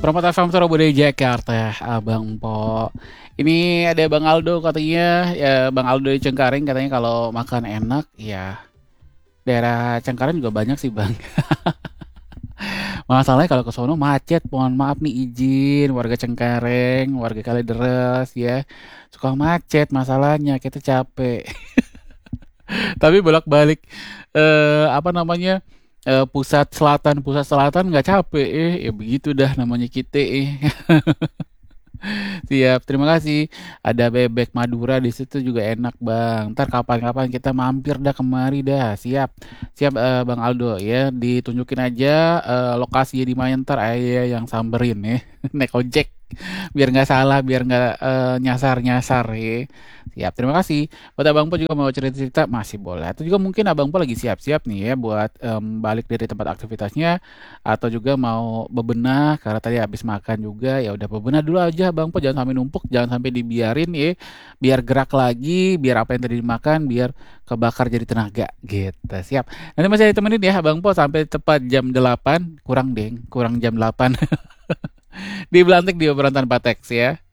Perempat FM Surabaya Jakarta, Abang Po. Ini ada Bang Aldo katanya, ya Bang Aldo di Cengkareng katanya kalau makan enak, ya daerah Cengkareng juga banyak sih Bang. Masalahnya kalau ke sono macet, mohon maaf nih izin warga Cengkareng, warga Kalideres ya. Suka macet masalahnya, kita capek. Tapi bolak-balik apa namanya? Pusat selatan nggak capek ya begitu dah namanya kita Siap, terima kasih. Ada bebek Madura di situ juga enak, Bang. Ntar kapan-kapan kita mampir dah kemari dah. Siap. Siap Bang Aldo ya. Ditunjukin aja lokasinya di mana ntar ayah yang samberin ya. Naik ojek. Biar nggak salah, biar nggak nyasar-nyasar ya. Siap, terima kasih. Buat Abang Po juga mau cerita-cerita masih boleh. Atau juga mungkin Abang Po lagi siap-siap nih ya buat balik dari tempat aktivitasnya atau juga mau bebenah karena tadi habis makan juga ya udah bebenah dulu aja Bang Po jangan sampai numpuk jangan sampai dibiarin ya biar gerak lagi biar apa yang tadi dimakan biar kebakar jadi tenaga gitu siap nanti masih ditemenin ya Bang Po sampai tepat jam 8 kurang deng kurang jam 8 di Belantik di obrolan tanpa teks ya